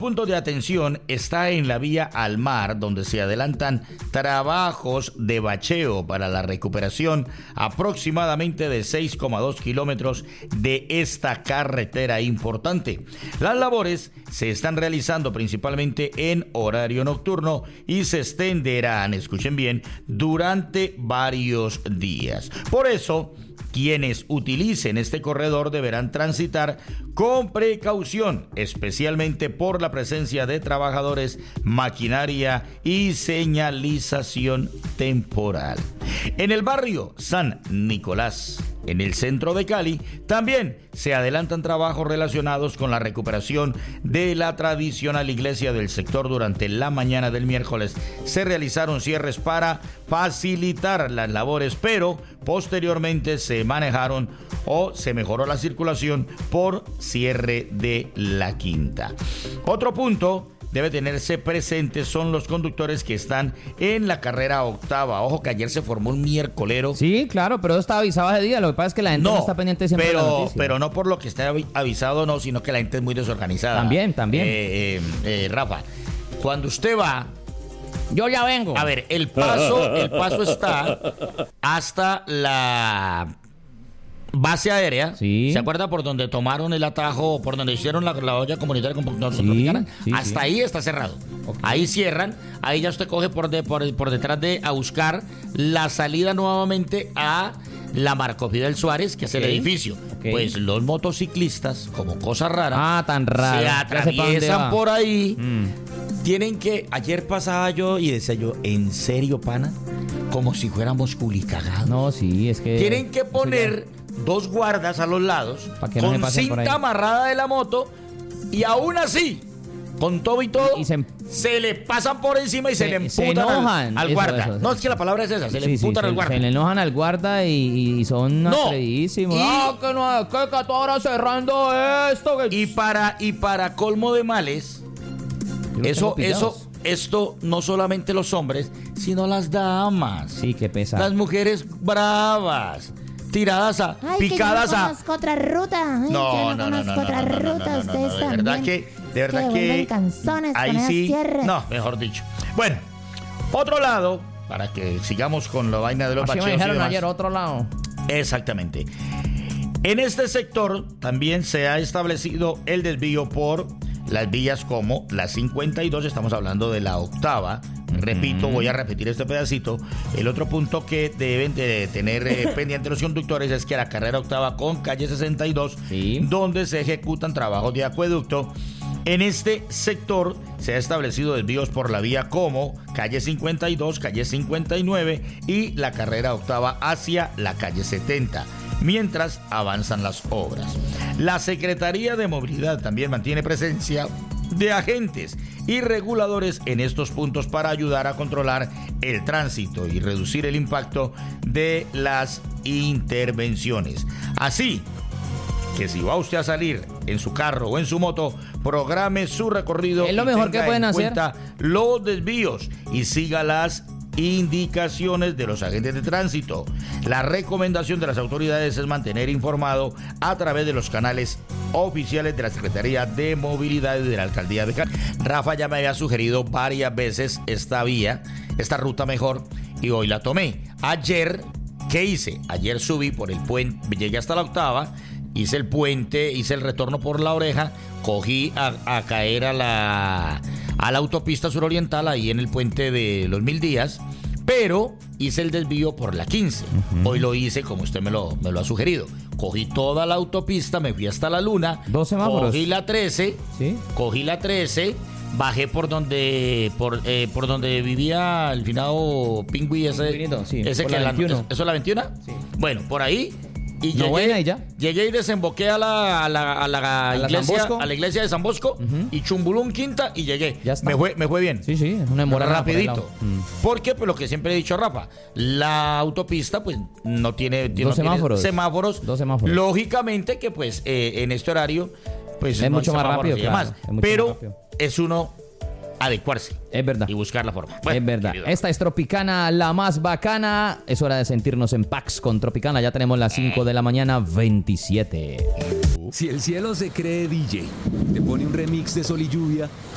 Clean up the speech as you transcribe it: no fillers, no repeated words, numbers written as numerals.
puntos de atención está en la vía al mar, donde se adelantan trabajos de bacheo para la recuperación aproximadamente de 6,2 kilómetros de esta carretera importante. Las labores se están realizando principalmente en horario nocturno y se extenderán, escuchen bien, durante varios días. Por eso, quienes utilicen este corredor deberán transitar con precaución, especialmente por la presencia de trabajadores, maquinaria y señalización temporal. En el barrio San Nicolás, en el centro de Cali, también se adelantan trabajos relacionados con la recuperación de la tradicional iglesia del sector. Durante la mañana del miércoles se realizaron cierres para facilitar las labores, pero posteriormente se manejaron o se mejoró la circulación por cierre de la quinta. Otro punto debe tenerse presente son los conductores que están en la carrera octava. Ojo que ayer se formó un miércolero. Sí, claro, pero eso estaba avisado ese día. Lo que pasa es que la gente no está pendiente siempre de la noticia. Pero no por lo que esté avisado, no, sino que la gente es muy desorganizada. También. Rafa, cuando usted va... Yo ya vengo. A ver, el paso está hasta la base aérea. Sí. ¿Se acuerda por donde tomaron el atajo, por donde hicieron la olla comunitaria norteamericana? Sí, hasta ahí está cerrado. Okay. Ahí cierran, ahí ya usted coge por detrás a buscar la salida nuevamente a la Marco Fidel Suárez, que es el edificio. Okay. Pues los motociclistas, como cosa rara, tan raro, se atraviesan por ahí. Tienen que... Ayer pasaba yo y decía yo, ¿en serio, pana? Como si fuéramos culicagados. No, sí, es que... Tienen que poner dos guardas a los lados con cinta amarrada de la moto y aún así, con todo y todo, se le pasan por encima y se le emputan al guarda. Eso. No, es que la palabra es esa, se le emputan al guarda. Se le enojan al guarda y son atrevidísimos. Que tú ahora cerrando esto. Y para colmo de males, esto no solamente los hombres, sino las damas. Sí, qué pesado. Las mujeres bravas, tiradas picadas a... otra ruta. No, de verdad que ahí sí, no, mejor dicho. Bueno, otro lado, para que sigamos con la vaina de los bacheos. Así me dijeron ayer, otro lado. Exactamente. En este sector también se ha establecido el desvío por las vías como la 52, estamos hablando de la octava. Repito, voy a repetir este pedacito. El otro punto que deben de tener pendiente los conductores es que la carrera octava con calle 62, donde se ejecutan trabajos de acueducto. En este sector se ha establecido desvíos por la vía como calle 52, calle 59 y la carrera octava hacia la calle 70. Mientras avanzan las obras. La Secretaría de Movilidad también mantiene presencia de agentes y reguladores en estos puntos para ayudar a controlar el tránsito y reducir el impacto de las intervenciones. Así que si va usted a salir en su carro o en su moto, programe su recorrido. Es lo mejor que pueden hacer. Cuenta los desvíos y siga las indicaciones de los agentes de tránsito. La recomendación de las autoridades es mantener informado a través de los canales oficiales de la Secretaría de Movilidad y de la Alcaldía de Cali. Rafa ya me había sugerido varias veces esta ruta mejor, y hoy la tomé. Ayer, ¿qué hice? Ayer subí por el puente, llegué hasta la octava, hice el puente, hice el retorno por La Oreja, cogí a caer a la autopista suroriental, ahí en el puente de los 1000 días, pero hice el desvío por la 15. Hoy lo hice como usted me lo ha sugerido. Cogí toda la autopista, me fui hasta la Luna, 2 semáforos. Cogí la 13, bajé por donde vivía el finado Pingüí, ese que la 21. ¿Eso es la 21? Sí. Bueno, por ahí. Y llegué y desemboqué a la iglesia de San Bosco y Chumbulún Quinta y llegué. Ya está. Me fue bien. Sí, es una emboscada rapidito. Porque pues lo que siempre he dicho, Rafa, la autopista pues no tiene semáforos. 2 semáforos. Lógicamente que pues en este horario pues es no mucho más rápido, claro. Pero es uno adecuarse. Es verdad. Y buscar la forma. Bueno, es verdad. Querido. Esta es Tropicana, la más bacana. Es hora de sentirnos en Pax con Tropicana. Ya tenemos las 5 de la mañana, 27. Si el cielo se cree DJ, te pone un remix de Sol y Lluvia